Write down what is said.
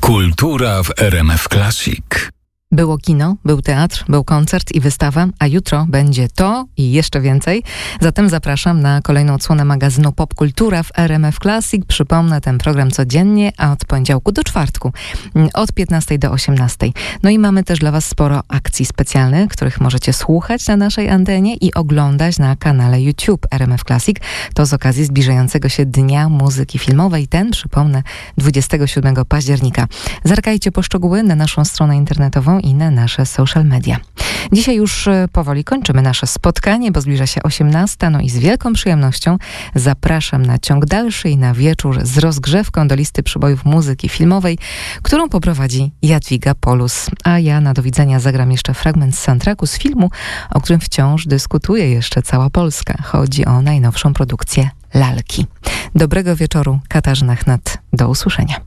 Kultura w RMF Classic. Było kino, był teatr, był koncert i wystawa, a jutro będzie to i jeszcze więcej. Zatem zapraszam na kolejną odsłonę magazynu Popkultura w RMF Classic. Przypomnę, ten program codziennie, a od poniedziałku do czwartku, od 15 do 18. No i mamy też dla Was sporo akcji specjalnych, których możecie słuchać na naszej antenie i oglądać na kanale YouTube RMF Classic. To z okazji zbliżającego się Dnia Muzyki Filmowej. Ten, przypomnę, 27 października. Zerkajcie po szczegóły na naszą stronę internetową i na nasze social media. Dzisiaj już powoli kończymy nasze spotkanie, bo zbliża się 18. No i z wielką przyjemnością zapraszam na ciąg dalszy i na wieczór z rozgrzewką do listy przybojów muzyki filmowej, którą poprowadzi Jadwiga Polus. A ja na do widzenia zagram jeszcze fragment z soundtracku z filmu, o którym wciąż dyskutuje jeszcze cała Polska. Chodzi o najnowszą produkcję Lalki. Dobrego wieczoru, Katarzyna Chnat. Do usłyszenia.